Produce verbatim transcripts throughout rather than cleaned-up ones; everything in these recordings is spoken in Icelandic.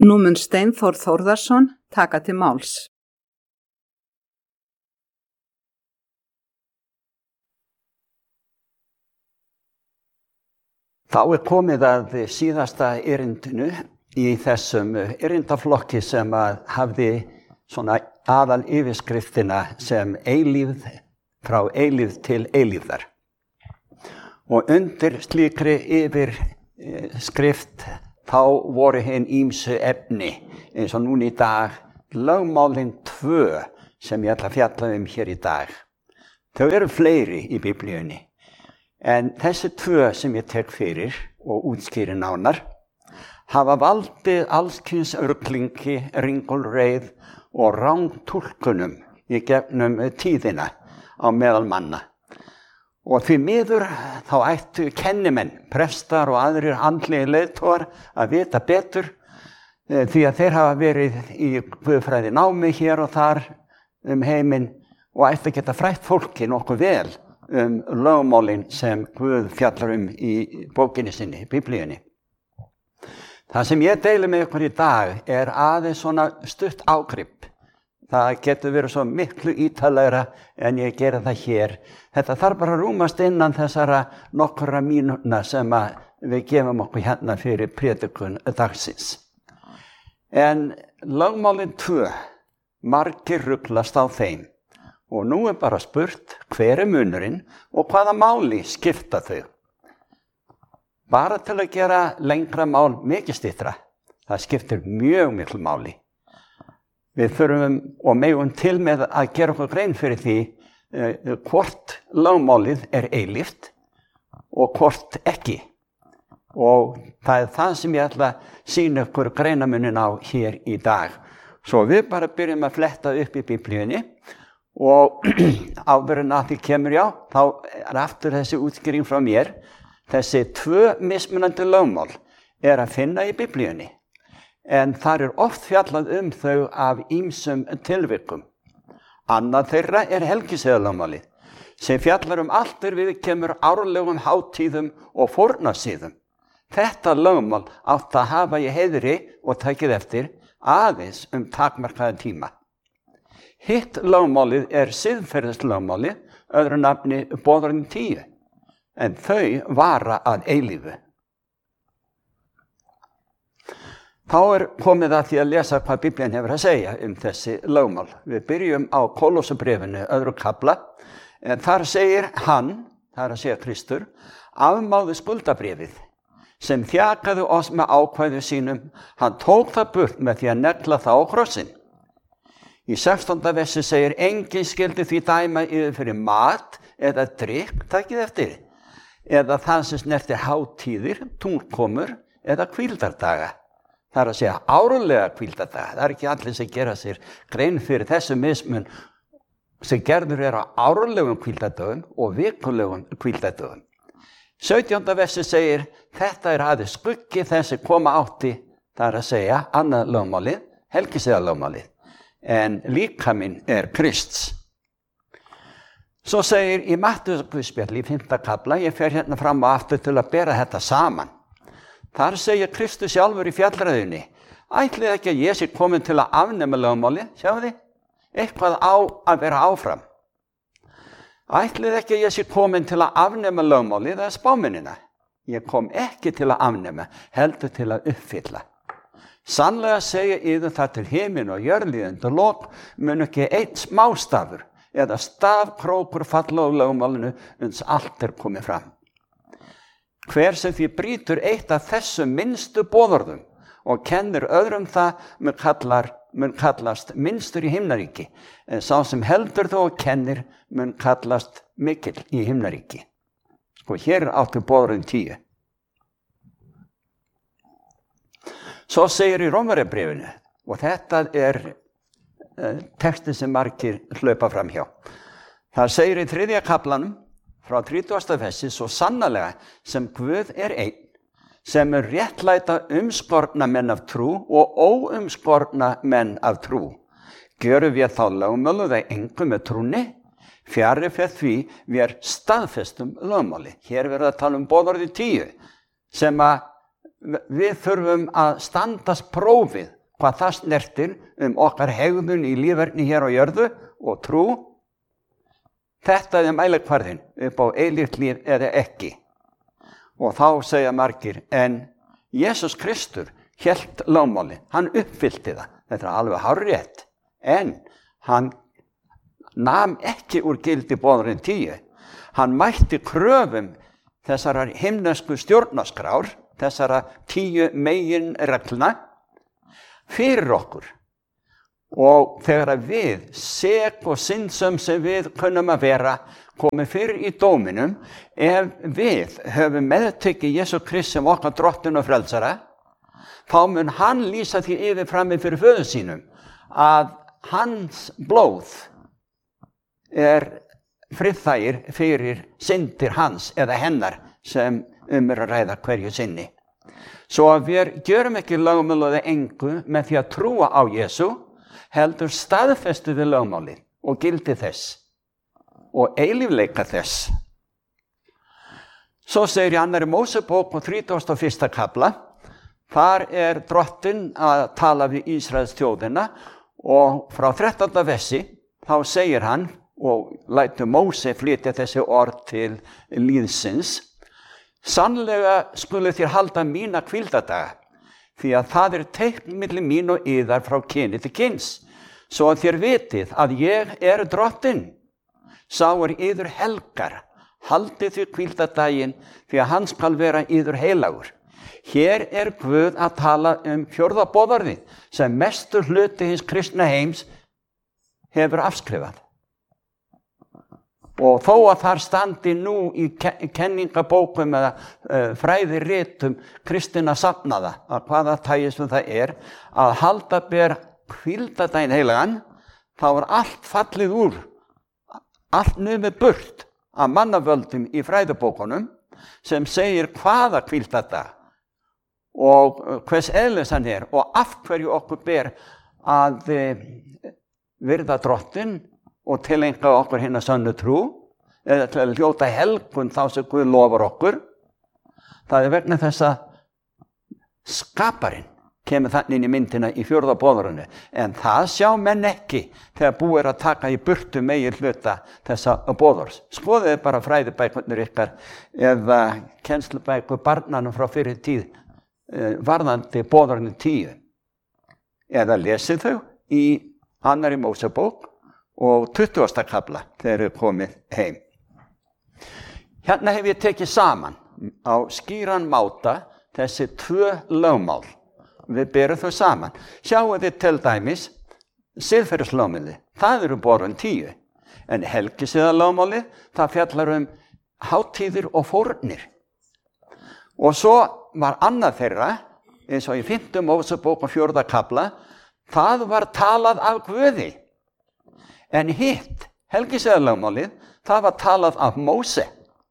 Nú mun Steinþór Þórðarson taka til máls. Þá er komið að síðasta erindinu í þessum erindaflokki sem að hafði svona aðal yfirskriftina sem eilífð frá eilífð til eilífðar. Og undir slíkri yfirskrift þá voru hin ýmsu efni eins og núna í dag lögmálin tvö sem ég ætla að fjalla um hér í dag. Þau eru fleiri í Biblíunni. En þessi tvö sem ég tek fyrir og útskýri nánar hafa valdið allskyns ruglingi, ringulreið og rángtúlkunum í gegnum tíðina á meðal manna. Og því miður þá ættu kennimenn, prestar og aðrir andlegir leiðtogar að vita betur því að þeir hafa verið í guðfræði námi hér og þar um heiminn og ættu að geta frætt fólki nokkuð vel um lögmálin sem Guð fjallar um í bókinni sinni, Biblíunni. Það sem ég deili með ykkur í dag er aðeins svona stutt ágrip. Það getur verið svo miklu ítarlegra en ég gera það hér. Þetta þarf bara að rúmast innan þessara nokkura mínútna sem að við gefum okkur hérna fyrir prédikun dagsins. En lögmálin tvö, margir ruglast á þeim. Og nú er bara spurt hver er munurinn og hvaða máli skipta þau. Bara til að gera lengra mál mikið styttra. Það skiptir mjög miklu máli. Við þurfum og megum til með að gera okkur grein fyrir því eh, hvort lögmálið er eilíft og hvort ekki. Og það er það sem ég ætla að sýna ykkur greinamunin á hér í dag. Svo við bara byrjum að fletta upp í Biblíunni. Og áður en að því kemur já, þá er aftur þessi útskýring frá mér. Þessi tvö mismunandi lögmál er að finna í Biblíunni. En þar er oft fjallað um þau af ýmsum tilvikum. Annað þeirra er helgisiðalögmálið, sem fjallar um allt er við kemur árlegum hátíðum og fórnarsíðum. Þetta lögmál átt að hafa í heiðri og takið eftir aðeins um takmarkaðan tíma. Hitt lögmálið er siðferðislögmálið, öðru nafni boðorðin tíu, en þau vara að eilífu. Þá er komið að því að lesa hvað Biblían hefur að segja um þessi lögmál. Við byrjum á Kólossabréfinu, öðru kafla, en þar segir hann, það er að segja Kristur, afmáði skuldabréfið, sem þjakaði oss með ákvæðu sínum, hann tók það burt með því að negla það á krossinn. Í sextánda versi segir, enginn skyldi því dæma yfir fyrir mat eða drykk, takið eftir, eða það sem snertir hátíðir, tunglkomur eða hvíldardaga. Það er að segja árlega hvíldardaga. Það er ekki allir sem gera sér grein fyrir þessu mismun sem gerður er á árlegum hvíldardögum og vikulegum hvíldardögum. sautjánda versi segir, þetta er aðeins skuggi þessi koma átti, það er að segja annað lögmálið, helgisiðalögmálið. En líkaminn er Krists. Svo segir í Mattheusarguðspjalli í fimmta kafla, ég fer hérna fram og aftur til að bera þetta saman. Þar segir Kristus sjálfur í fjallræðunni, ætlið ekki að ég sé komin til að afnema lögmálið, sjáu þið, eitthvað á að vera áfram. Ætlið ekki að ég sé komin til að afnema lögmálið eða spámennina. Ég kom ekki til að afnema, heldur til að uppfylla. Sannlega segja yður það til himin og jörðlíðandi lok mun ekki einn smástafur eða stafkrókur falla á lögmálinu uns allt er komið fram. Hver sem því brýtur eitt af þessum minnstu boðorðum og kennir öðrum það mun, kallar, mun kallast minnstur í himnaríki, en sá sem heldur þó og kennir mun kallast mikill í himnaríki. Sko hér er áttu boðorðin tíu. Svo segir í Rómverjabréfinu, og þetta er uh, textin sem margir hlaupa fram hjá. Það segir í þriðja kaflanum, frá þrítugasta versi, svo sannarlega sem Guð er einn, sem er réttlæta umskorna menn af trú og óumskorna menn af trú. Gjörum við þá lögmálu það engum með trúni, fjarri fyrir því við er staðfestum lögmáli. Hér verður að tala um boðorðið tíu, sem að við þurfum að standast prófið hvað það snertir um okkar hegðun í lífverðni hér á jörðu og trú. Þetta er mælikvarðinn upp á eilíft líf eða ekki. Og þá segja margir, en Jesús Kristur hélt lögmálið, hann uppfyllti það. Þetta er alveg hárrétt, en hann nam ekki úr gildi boðorðin tíu. Hann mætti kröfum þessara himnesku stjórnarskrár, þessara tíu meginreglna fyrir okkur. Og þegar við, sek og syndsöm sem við kunnum að vera, komið fyrir í dóminum, ef við höfum meðtekið Jesú Krist sem okkar drottinn og frelsara, þá mun hann lýsa því yfir frammi fyrir föður sínum að hans blóð er friðþægir fyrir syndir hans eða hennar sem um er að ræða hverju sinni. Svo að við gjörum ekki lögmálið engu með því að trúa á Jesú, heldur staðfestu við lögmálið og gildi þess og eilífleika þess. Svo segir í annarri Mósebók og þrítugasta og fyrsta kafla, þar er drottinn að tala við Ísraels þjóðina og frá þrettánda versi þá segir hann og lætur Móse flytja þessi orð til lýðsins. Sannlega skulu þér halda mína hvíldardaga, því að það er teikn milli mín og yðar frá kyni til kyns, svo að þér vitið að ég er drottinn. Sá er yður helgar, haldið því hvíldardaginn, því að hann skal vera yður heilagur. Hér er Guð að tala um fjórða boðorðið, sem mestur hluti hins kristna heims hefur afskrifað. Og þó að þar standi nú í kenningabókum eða uh, fræðiritum kristinna safnaða, að hvaða tagi sem það er, að halda ber hvíldardaginn heilagan, þá er allt fallið úr, allt numið burt af mannavöldum í fræðibókunum sem segir hvaða hvíldardag og hvers eðlis hann er og af hverju okkur ber að uh, virða drottinn og tileinka okkur hina sönnu trú, eða til að hljóta helgun þá sem Guð lofar okkur. Það er vegna þess að skaparinn kemur þannig inn í myndina í fjórða boðorðinu, en það sjá menn ekki þegar búið er að taka í burtu megin hluta þessa boðorðs. Skoðið bara fræðibækurnar ykkar eða kennslubækur barnanum frá fyrir tíð varðandi boðorðinu tíu, eða lesið þau í annarri Mósebók og tuttugasta kafla þegar þau komið heim. Hérna hef ég tekið saman á skýran máta þessi tvö lögmál. Við berum þau saman. Sjáum þið til dæmis siðferðislögmálið, það eru boðorðin tíu. En helgisiðalögmálið, það fjallar um hátíðir og fórnir. Og svo var annað þeirra, eins og í fimmta Mósebók og fjórða kafla, það var talað af Guði. En hitt, helgisiðalögmálið, það var talað af Móse.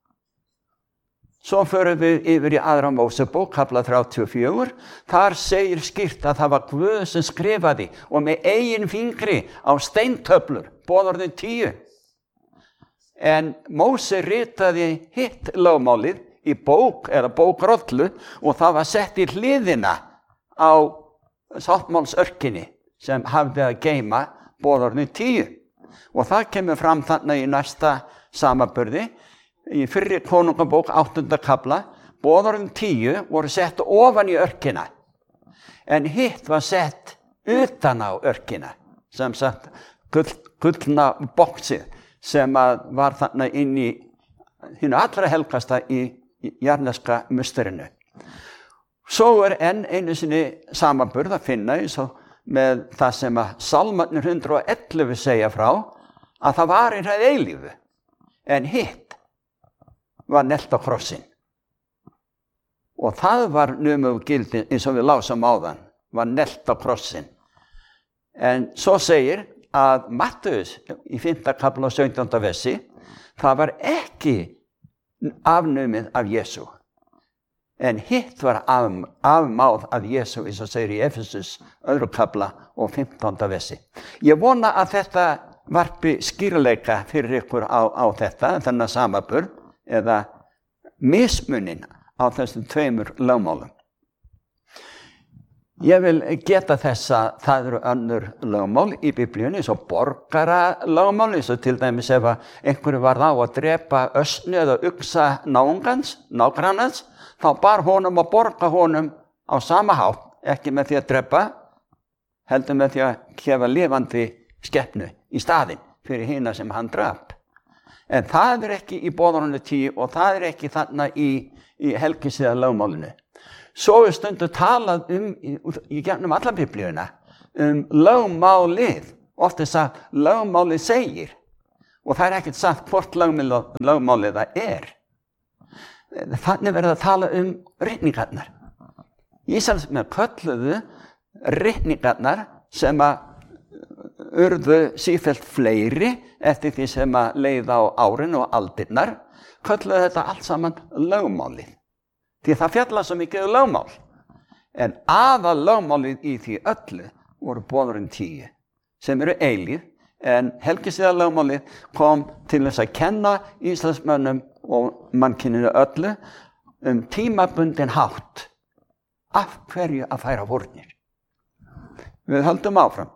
Svo förum við yfir í aðra Mósebók, kafla þrjátíu og fjögur. Þar segir skýrt að það var Guð sem skrifaði og með eigin fingri á steintöflur, boðorðin tíu. En Móse ritaði hitt lögmálið í bók eða bókrollu og það var sett í hliðina á sáttmálsörkinni sem hafði að geyma boðorðin tíu. Og það kemur fram þannig í næsta samanburði, í fyrri konungabók áttunda kafla, boðorðin tíu voru sett ofan í örkina, en hitt var sett utan á örkina, sem sagt gull, gullna boxið sem var þannig inn í hinu allra helgasta í, í jarneska musterinu. Svo er enn einu sinni samanburð að finna eins og með það sem að Salmarnir hundrað og ellefu segja frá, að það var einn að eilífu, en hitt var nelt á krossin. Og það var numið gildi eins og við lásum áðan, var nelt á krossin. En svo segir að Mattheus í fimmta kafla og sautjánda versi, það var ekki afnumið af Jesú. En hitt var af, afmáð af Jesú, eins og segir í Efesus öðru kafla og fimmtánda versi. Ég vona að þetta varpi skýrleika fyrir ykkur á, á þetta, þennan samanburð, eða mismunin á þessum tveimur lögmálum. Ég vil geta þess að það eru önnur lögmál í Biblíunni, svo borgaralögmál, eins og til dæmis ef einhverju varð á að drepa ösnu eða uxa náungans, nágrannans, þá bar honum að borga honum á sama hátt, ekki með því að drepa, heldur með því að gefa lifandi skepnu í staðinn fyrir hina sem hann drap. En það er ekki í boðorðinu tíu og það er ekki þarna í, í helgisiða lögmálinu. Svo er stundu talað um, í, í gegnum alla Biblíuna, um lögmálið. Oft er sagt lögmálið segir og það er ekkert sagt hvort lögmálið, lögmálið það er. Þannig verður að tala um ritningarnar. Ísraelsmenn kölluðu ritningarnar sem að urðu sífellt fleiri eftir því sem að leið á árin og aldirnar, kölluðu þetta allt saman lögmálið. Því það fjalla svo mikið um lögmál. En aðal lögmálið í því öllu voru boðorðin tíu, sem eru eilíð, en helgisiða lögmálið kom til þess að kenna Íslandsmönnum og mannkyninu öllu um tímabundin hátt. Af hverju að færa fórnir? Við höldum áfram.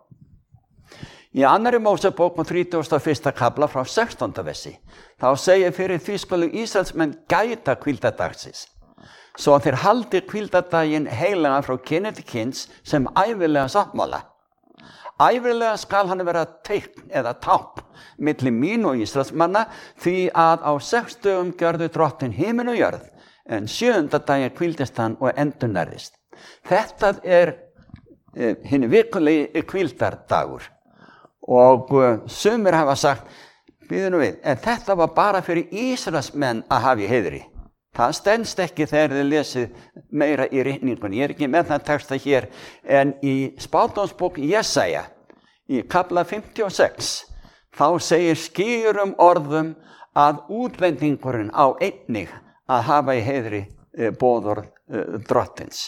Í annarri Mósebók og þrítugasta og fyrsta kafla frá sextánda versi, þá segir fyrir því skulu Ísraelsmenn gæta hvíldardagsins, svo að þeir haldi hvíldardaginn heilagan frá kyni til kyns sem ævilega sáttmála. Ævilega skal hann vera teikn eða tákn milli mín og Ísraelsmanna, því að á sex dögum gjörðu drottinn himinn og jörð, en sjöunda daginn hvíldist hann og endurnærðist. Þetta er eh, hinn vikulegi hvíldardagur. Og uh, sumir hafa sagt, býðu nú við, en þetta var bara fyrir Ísraelsmenn að hafa í heiðri. Það stenst ekki þegar þið lesið meira í ritningunni. Ég er ekki með það texta hér, en í spádómsbók Jesaja, í kafla fimmtíu og sex, þá segir skýrum orðum að útlendingurinn á einnig að hafa í heiðri uh, boðorð uh, drottins.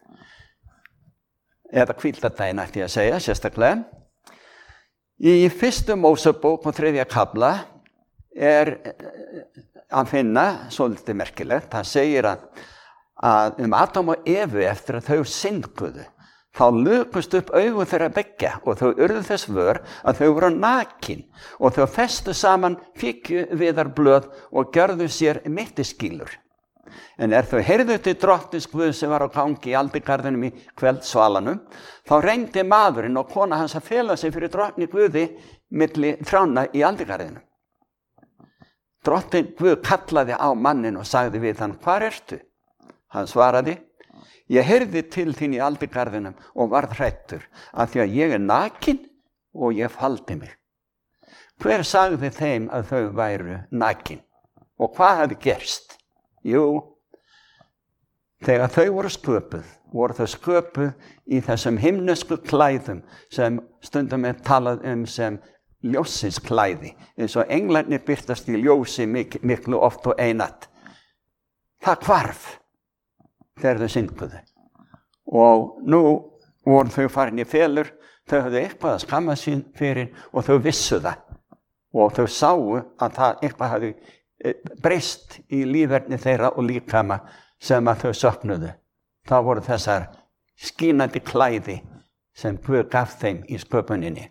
Eða hvíldardaginn ætti ég að segja, sérstaklega. Í fyrstu Mósebók og þriðja kafla er að finna svolítið merkilegt. Það segir að, að um Adam og Evu eftir að þau synguðu, þá lukust upp augu þeirra beggja og þau urðu þess vör að þau voru nakin og þau festu saman fíkjuviðarblöð og gjörðu sér mittiskýlur. En er þau heyrðu til drottins Guð sem var á gangi í aldigarðinum í kvöldsvalanum, þá reyndi maðurinn og kona hans að fela sig fyrir drottni Guði milli trjána í aldigarðinum. Drottinn Guð kallaði á mannin og sagði við hann, hvar ertu? Hann svaraði, ég heyrði til þín í aldigarðinum og varð hræddur, af því að ég er nakin og ég faldi mig. Hver sagði þeim að þau væru nakin? Og hvað hafði gerst? Jú, þegar þau voru sköpuð, voru þau sköpuð í þessum himnesku klæðum sem stundum er talað um sem ljósins klæði, eins og englarnir birtast í ljósi mik miklu oft og einatt. Það hvarf þegar þau synguðu. Og nú voru þau farin í felur, þau höfðu eitthvað að skamma sín fyrir og þau vissu það. Og þau sáu að það eitthvað hafði breyst í líferni þeirra og líkama sem að þau söknuðu. Það voru þessar skínandi klæði sem Guð gaf þeim í sköpuninni.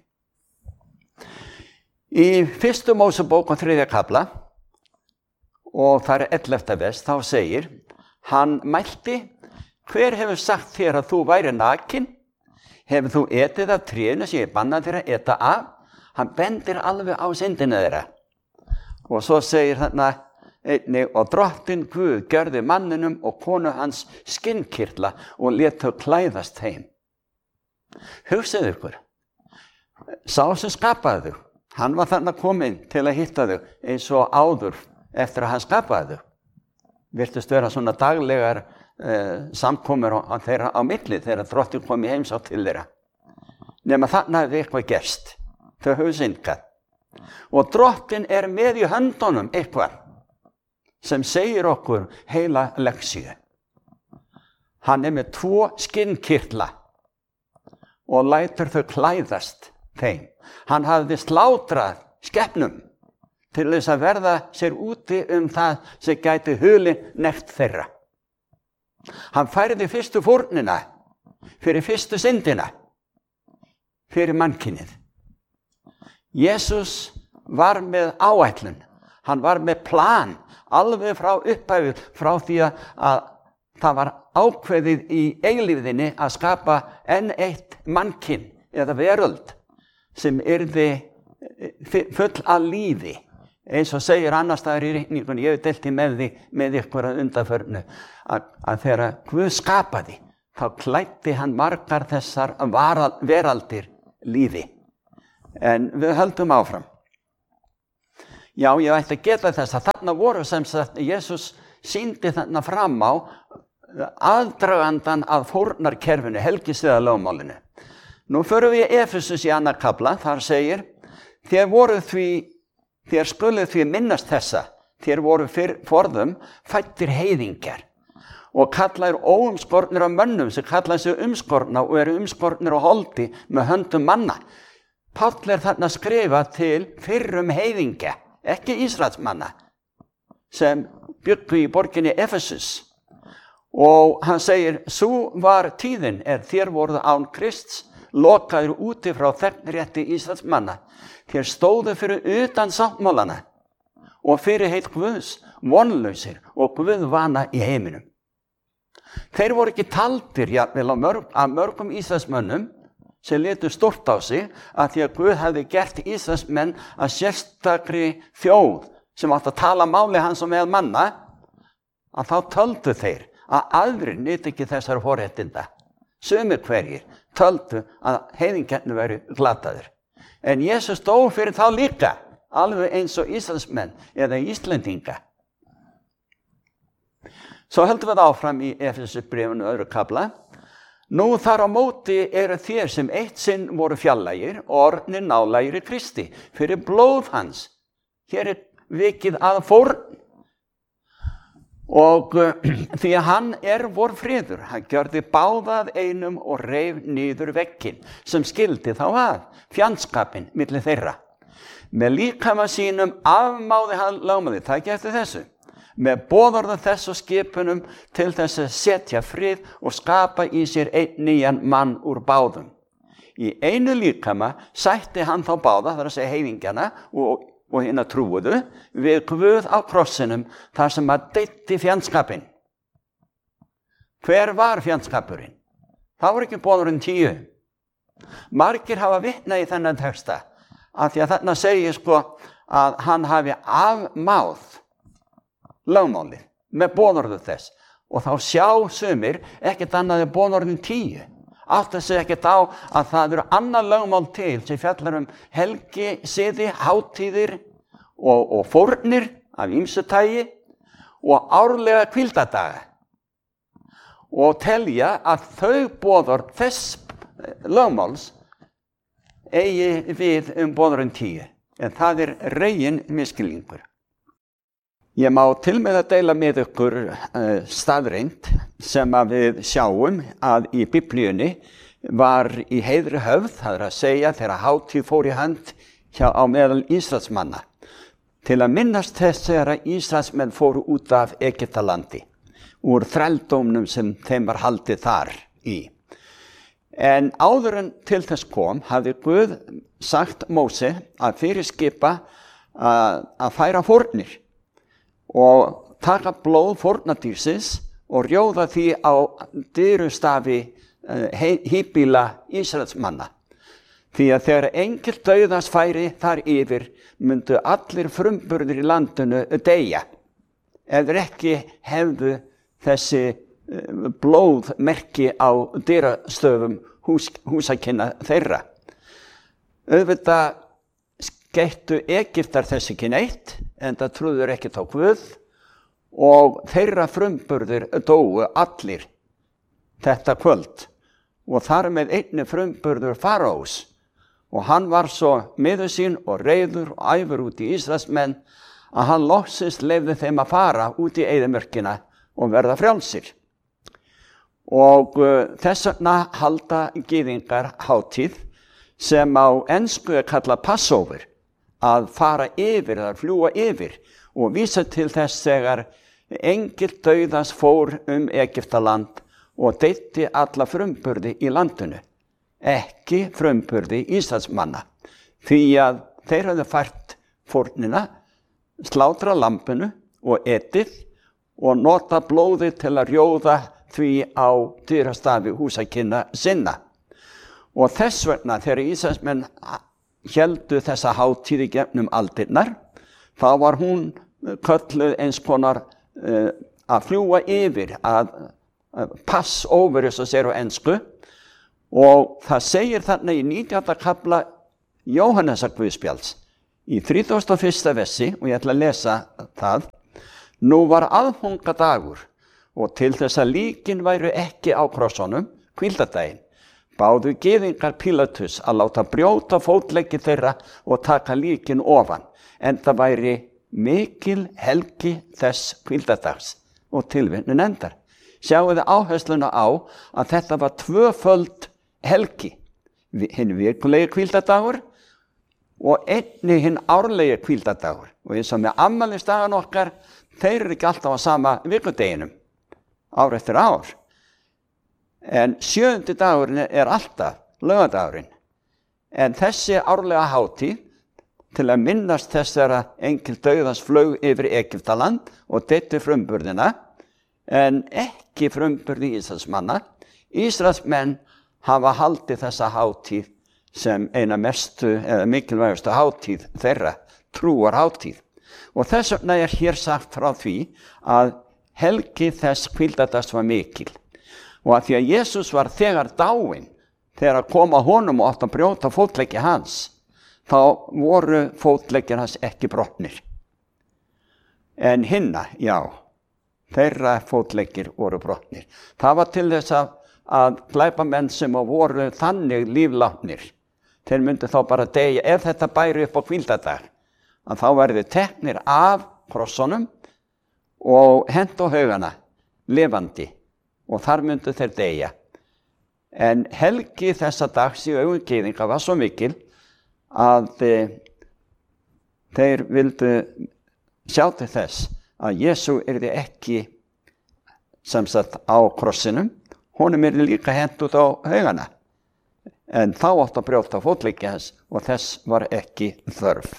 Í fyrstu Mósebók og þriðja kafla, og það er ellefta vers, þá segir, hann mælti, hver hefur sagt þér að þú væri nakin? Hefur þú etið af trénu sem ég bannaði þér að eta af? Hann bendir alveg á syndina þeirra. Og svo segir þarna einnig, og drottinn Guð gjörði manninum og konu hans skinnkirtla og lét þau klæðast þeim. Hugsið ykkur, sá sem skapaði þau, hann var þarna kominn til að hitta þau eins og áður eftir að hann skapaði þau. Virtust vera svona daglegar eh, samkomur á, á þeirra á milli þegar drottinn kom í heimsókn til þeirra. Nema þarna hefði eitthvað gerst, þau höfðu syndgað. Og drottinn er með í höndunum eitthvað sem segir okkur heila leksíu. Hann er með tvo skinnkirtla og lætur þau klæðast þeim. Hann hafði slátrað skepnum til þess að verða sér úti um það sem gæti hulin nekt þeirra. Hann færði fyrstu fórnina fyrir fyrstu syndina, fyrir mannkynið. Jesus var með áætlun, hann var með plan, alveg frá upphæfið, frá því að það var ákveðið í eilífðinni að skapa enn eitt mannkyn eða veröld sem yrði full af lífi, eins og segir annars staðar í ritningunni, ég hef deilt í með því með ykkur að undanförnu, að, að þegar Guð skapaði, þá klæddi hann margar þessar veraldir lífi. En við höldum áfram. Já, ég ætti að geta þess að þarna voru sem sagt, Jesus sýndi þarna fram á aðdragandan að fórnarkerfinu, helgisviðalögmálinu. Nú förum við í Efesus í annar kafla, þar segir, þér voru því, þér skuluð því minnast þessa, þér voru fyrr forðum fæddir heiðingjar og kallaðir óumskornir af mönnum sem kallaði sig umskorna og eru umskornir á holdi með höndum manna. Páll er þarna að skrifa til fyrrum heiðingja, ekki Ísraelsmanna, sem byggu í borginni Efesus. Og hann segir, sú var tíðin er þér voruð án Krists, lokaður úti frá þegnrétti Ísraelsmanna. Þér stóðu fyrir utan sáttmálana og fyrir heit Guðs, vonlausir og Guðvana í heiminum. Þeir voru ekki taldir jafnvel á mörg, af mörgum Ísraelsmönnum sem litu stórt á sig að því að Guð hefði gert Ísraelsmenn að sérstakri þjóð sem átti að tala máli hans og með manna, að þá töldu þeir að aðrir nyti ekki þessar forréttinda. Sumir hverjir töldu að heiðingjarnir væru glataðir. En Jesus dó fyrir þá líka, alveg eins og Ísraelsmenn eða Íslendinga. Svo höldum við áfram í Efesubréfinu öðru kafla. Nú þar á móti eru þér sem eitt sinn voru fjarlægir, orðnir nálægir í Kristi, fyrir blóð hans. Hér er vikið að fórn. Og uh, því að hann er vor friður, hann gjörði báðað einum og reif niður vegginn sem skildi þá að, fjandskapinn milli þeirra. Með líkama sínum afmáði hann lögmálið, það ekki eftir þessu, með boðorðum þess og skipunum til þess að setja frið og skapa í sér einn nýjan mann úr báðum. Í einu líkama sætti hann þá báða, það er að segja heiðingjana og og hérna trúuðu við Guð á krossinum þar sem að deytti fjandskapinn. Hver var fjandskapurinn? Það voru ekki boðorðin tíu. Margir hafa vitnað í þennan texta að því að þarna segir sko að hann hafi afmáð lögmálið með boðorðu þess og þá sjá sumir ekkert annað en boðorðin tíu. Átti sig ekkert á að það eru annað lögmál til sem fjallar um helgi, siði, hátíðir og, og fórnir af ýmsu tagi og árlega hvíldadaga. Og telja að þau boðorð þess lögmáls eigi við um boðorðin tíu. En það er regin misskilningur. Ég má til með að deila með ykkur uh, staðreind sem að við sjáum að í Biblíunni var í heiðri höfð, það er að segja þegar hátíð fór í hönd hjá á meðal Ísraelsmanna, til að minnast þess þegar Ísraelsmenn fóru út af Egyptalandi, úr þrældómnum sem þeim var haldið þar í. En áður en til þess kom, hafði Guð sagt Móse að fyrirskipa að, að færa fórnir og taka blóð fórnardýrsins og rjóða því á dyrustafi híbýla Ísraelsmanna. Því að þegar engill dauðans færi þar yfir, myndu allir frumburðir í landinu deyja, eða ekki hefðu þessi blóðmerki á dyrastöfum hús, húsakynna þeirra. Auðvitað skeyttu Egyptar þess ekki neitt, en það trúður ekkert á Guð og þeirra frumburðir dóu allir þetta kvöld og þar með einni frumburður Faraós og hann var svo miður sín og reiður og æfur út í Ísraelsmenn að hann loksins leyfði þeim að fara út í eyðimörkina og verða frjálsir. Og uh, þess vegna halda gyðingar hátíð sem á ensku er kallað Passover, að fara yfir, að fljúa yfir og vísa til þess þegar engill dauðans fór um Egyptaland og deyddi alla frumburði í landinu, ekki frumburði Ísraelsmanna, því að þeir höfðu fært fórnina, slátra lambinu og etið og nota blóðið til að rjóða því á dyrastafi húsakynna sinna. Og þess vegna þegar Ísraelsmenn héldu þessa hátíð í gegnum aldirnar, þá var hún kölluð eins konar uh, að fljúga yfir, að, að pass over, eins og segir á ensku, og það segir þarna í nítjánda kafla Jóhannesar Guðspjalls í þrítugasta og fyrsta versi, og ég ætla að lesa það. Nú var aðfangadagur og til þess að líkin væru ekki á krossunum, hvíldardaginn, báðu gyðingar Pílatus að láta brjóta fótleggi þeirra og taka líkin ofan, en það væri mikil helgi þess hvíldardags, og tilvitnun endar. Sjáu þið áhersluna á að þetta var tvöföld helgi, hinn vikulegi hvíldardagur og einni hinn árlegi hvíldardagur. Og eins og með afmælisdagan okkar, þeir eru ekki alltaf á sama vikudeginum, ár eftir ár. En sjöundi dagurinn er alltaf laugardagurinn. En þessi árlega hátíð, til að minnast þess þegar engil dauðans flaug yfir Egyptaland og deyddi frumburðina, en ekki frumburði Ísraelsmanna. Ísraelsmenn hafa haldið þessa hátíð sem eina mestu eða mikilvægustu hátíð þeirra, trúar hátíð. Og þess vegna er hér sagt frá því að helgi þess hvíldardags var mikil. Og að því að Jesús var þegar dáinn, þegar að koma honum og átt að brjóta fótleggi hans, þá voru fótleggir hans ekki brotnir. En hinna, já, þeirra fótleggir voru brotnir. Það var til þess að, að glæpamenn sem voru þannig líflátnir, þeir myndu þá bara deyja, ef þetta bæri upp á hvíldardag, að þá verði teknir af krossunum og hent á haugana, lifandi, og þar myndu þeir deyja. En helgi þessa dags í augum gyðinga var svo mikil að e, þeir vildu sjá til þess að Jesú yrði ekki sem sagt á krossinum, honum yrði líka hent út á haugana. En þá átt að brjóta fótleggi hans og þess var ekki þörf.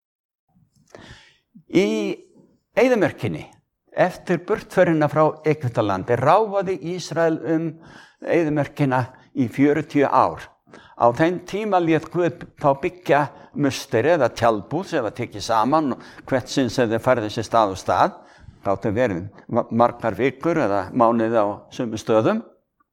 Í eyðimörkinni, eftir burtförina frá Egyptalandi, ráfaði Ísrael um eyðimörkina í fjörutíu ár. Á þeim tíma lét Guð þá byggja musteri eða tjaldbúð eða tekið saman og hvert sinn sem þeir færði sér stað og stað. Gátu verið margar vikur eða mánuði á sömu stöðum.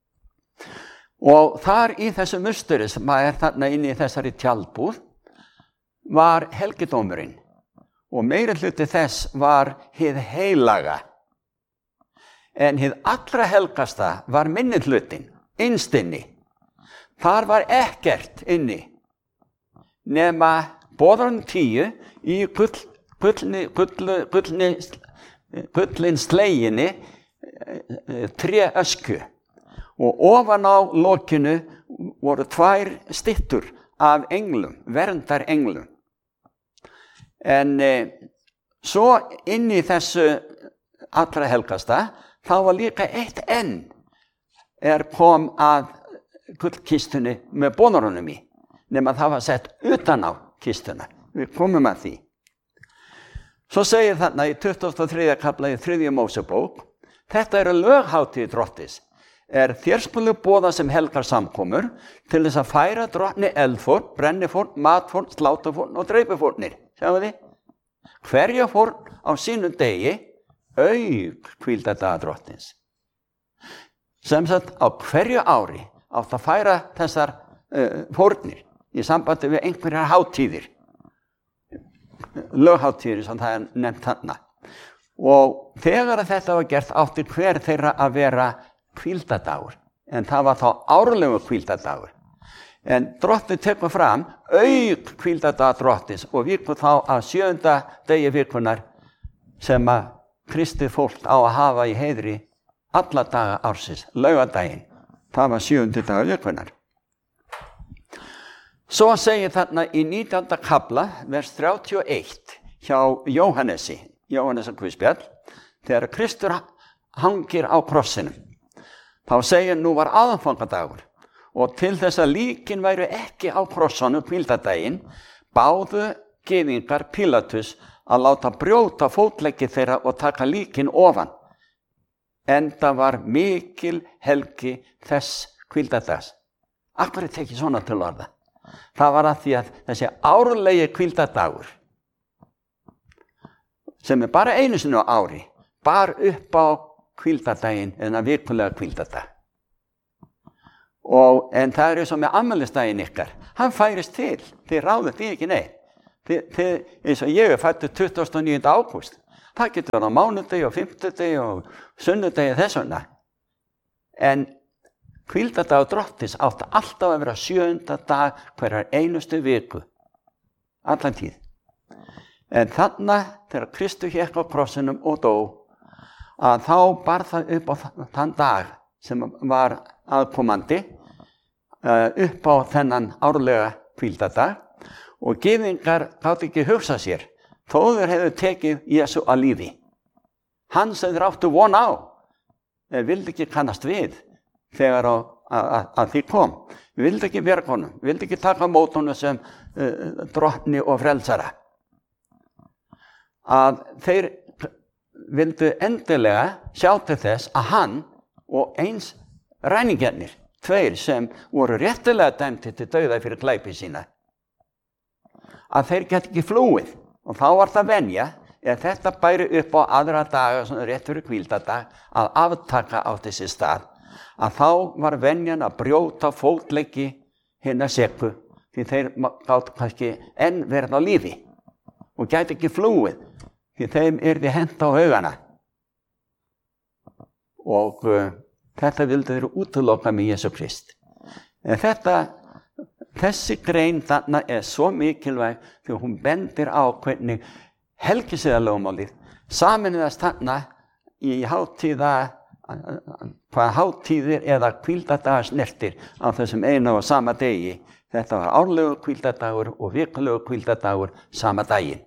Og þar í þessu musteri sem er þarna inni í þessari tjaldbúð var helgidómurinn og meiri hluti þess var hið heilaga. En hið allra helgasta var minni hlutin, innst inni. Þar var ekkert inni nema boðarinn tíu í gull, gullni, gull, gullni, gullin sleginni tré öskju. Og ofan á lokinu voru tvær styttur af englum, verndar englum. En e, svo inn í þessu allra helgasta, þá var líka eitt enn er kom að gullkistunni með boðorunum í, nema það var sett utan á kistuna. Við komum að því. Svo segir þarna í tuttugasta og þriðja kafla í þriðju Mósebók, þetta eru löghátíð Drottis, er þér skulu boða sem helgar samkomur til þess að færa drottni eldfórn, brennifórn, matfórn, slátafórn og dreipifórnir. Sjáum þið? Hverja fórn á sínum degi auk hvíldardaga drottins. Sem sagt á hverju ári átt að færa þessar uh, fórnir í sambandi við einhverjar hátíðir. Löghátíðir sem það er nefnt þarna. Og þegar að þetta var gert átti hver þeirra að vera hvíldardagur, en það var þá árlegu hvíldardagur. En drottni tekur fram auk hvíldardag drottins og víkur þá að sjöunda degi vikunar sem að kristið fólk á að hafa í heiðri alla daga ársins, laugardaginn. Það var sjöundi dagur vikunar. Svo segir þarna í nítjánda kafla, vers þrjátíu og eitt hjá Jóhannesi, Jóhannesar Guðspjall, þegar Kristur hangir á krossinum. Þá segir nú var aðfangadagur og til þess að líkin væru ekki á krossanum hvíldardaginn báðu gyðingar Pílatus að láta brjóta fótleggi þeirra og taka líkin ofan. Enda var mikil helgi þess hvíldardags. Af hverju tekið svona til orða? Það var að því að þessi árlegi hvíldardagur, sem er bara einu sinni á ári, bar upp á hvíldardaginn en að vikulega hvíldardag. Og, en það er eins og með afmælisdaginn ykkar. Hann færist til, þið ráðið því ekki neitt. Þið, þið, eins og ég er fættur tuttugasta og níunda ágúst. Það getur verið á mánudegi og fimmtudegi og sunnudegi þess vegna. En hvíldardagur Drottins átti alltaf að vera sjöunda dag hverjar einustu viku. Allan tíð. En þarna, þegar Kristur hékk á krossinum og dó, að þá bar það upp á þann dag sem var aðkomandi, upp á þennan árlega hvíldardag og gyðingar gátu ekki hugsa sér þó þeir hefðu tekið Jesú að lífi. Hann sem þeir áttu von á, þeir vildi ekki kannast við þegar á, að, að, að því kom. Við vildi ekki bjarga honum, við vildi ekki taka mót honum sem uh, drottni og frelsara. Að þeir vildu endilega sjá til þess að hann og eins ræningjarnir, tveir sem voru réttilega dæmdir til dauða fyrir glæpi sína, að þeir geti ekki flúið. Og þá var það venja, ef þetta bæri upp á aðra daga, svona rétt fyrir hvíldardag, að aftaka á þessi stað, að þá var venjan að brjóta fótleggi hinna seku, því þeir gátu kannski enn verið á lífi og gæti ekki flúið, því þeim yrði hent á haugana. Og uh, þetta vildi þeir útiloka með Jesú Krist. En þetta, þessi grein þarna er svo mikilvæg því hún bendir á hvernig helgisiðalögmálið saminniðast þarna í hátíða, hvað hátíðir eða hvíldardagar snertir á þessum einu og sama degi. Þetta var árlegur hvíldardagur og vikulegur hvíldardagur sama daginn.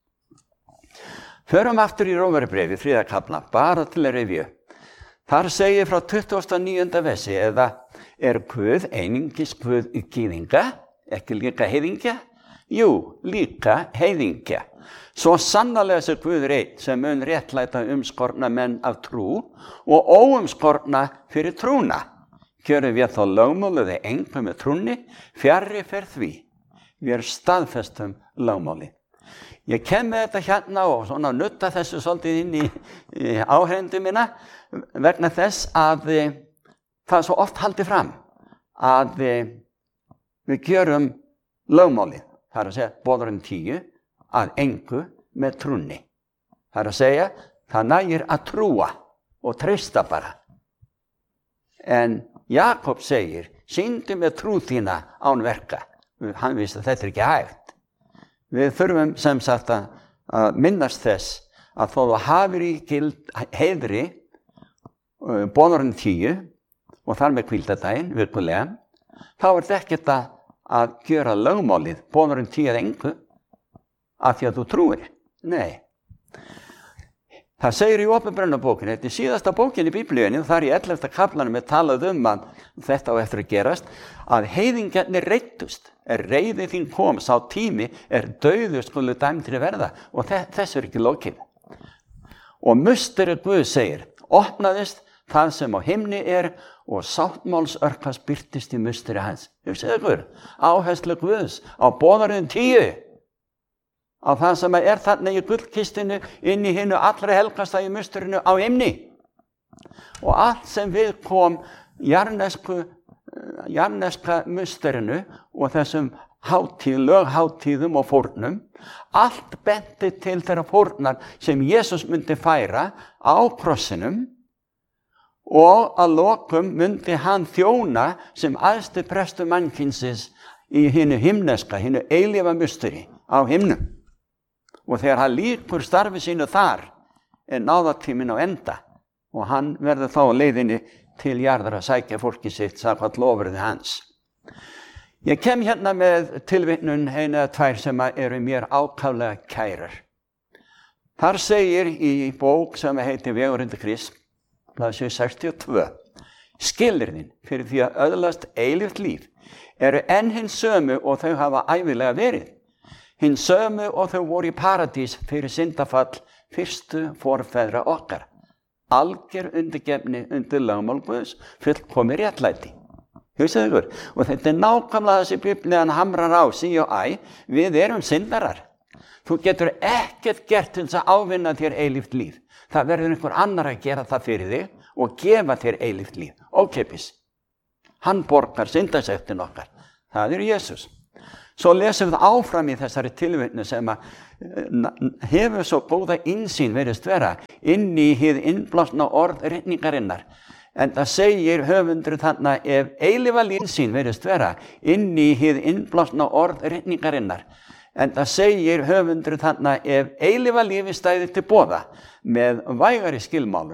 Förum aftur í Rómverjabréfið, þriðja kafla, bara til að rifja. Þar segir frá tuttugasta og níunda versi, eða er Guð einungis Guð í gyðinga, ekki líka heiðingja? Jú, líka heiðingja. Svo sannarlega sé Guð einn sem mun réttlæta umskorna menn af trú og óumskorna fyrir trúna. Gjörum við þá lögmáluði einhver með trúni, fjarri fer því. Við erum staðfestum lögmáli. Ég kem með þetta hérna og svona nutta þessu svolítið inn í, í áhrendu mína vegna þess að e, það er svo oft haldið fram að e, við gjörum lögmálið, það er að segja boðurinn tíu, að engu með trúni. Það er að segja, það nægir að trúa og treysta bara. En Jakob segir, sýndu með trú þína án verka. Hann vissi að þetta er ekki hægt. Við þurfum sem sagt að minnast þess að þó þú hafir í gild heiðri uh, boðurinn tíu og þar með hvíldardaginn virkulega, þá er þetta ekkert að, að gjöra lögmálið boðurinn tíu eða engu af því að þú trúir. Nei. Það segir í Opinberunarbókinni, þetta er síðasta bókin í Biblíunni, þar í ellefta kaflanum er talað um að þetta á eftir að gerast, að heiðingjarnir reiddust, er reiði þín kom, sá tími er dauður skulu dæmdir verða og þess er ekki lokið. Og musteri Guð segir, opnaðist það sem á himni er og sáttmálsörklas birtist í musteri hans. Hugsið ykkur, áherslu Guðs á boðarinn tíu. Á það sem er þarna í gullkistinu inn í hinu allra helgasta í musterinu á himni. Og allt sem við kom jarnesku, jarneska musterinu og þessum hátíð, lögháttíðum og fórnum, allt benti til þeirra fórnar sem Jesús myndi færa á krossinum og að lokum myndi hann þjóna sem æðsti prestur mannkynsins í hinu himneska, hinu eilífa musteri á himnum. Og þegar hann lýkur starfi sínu þar er náðatíminn á enda og hann verður þá á leiðinni til jarðar að sækja fólki sitt samkvæmt lofyrði hans. Ég kem hérna með tilvitnun einu eða tvær sem eru mér ákaflega kærar. Þar segir í bók sem heitir Vegurinn til Krists, blaðsíðu sextíu og tvö, Skilyrðin fyrir því að öðlast eilíft líf eru enn hinn sömu og þau hafa ævilega verið. Hinn sömu og þau voru í paradís fyrir syndafall fyrstu forfeðra okkar. Alger undirgefni undir lögmál Guðs, fullkomið réttlæti. Hugsaðu ykkur, og þetta er nákvæmlega þessi Biblían hamrar á sí og æ, við erum syndarar. Þú getur ekkert gert til þess að ávinna þér eilíft líf. Það verður einhver annar að gera það fyrir þig og gefa þér eilíft líf, ókeypis. Hann borgar syndasektin okkar. Það er Jesús. Svo lesum við áfram í þessari tilvitnu sem að hefur svo góða innsýn verið vera inn í hið innblásna orð ritningarinnar. En það segir höfundur þarna ef eilífa innsýn verið vera inn í hið innblásna orð ritningarinnar. En það segir höfundur þarna ef eilífa lífi stæði til boða með vægari skilmálum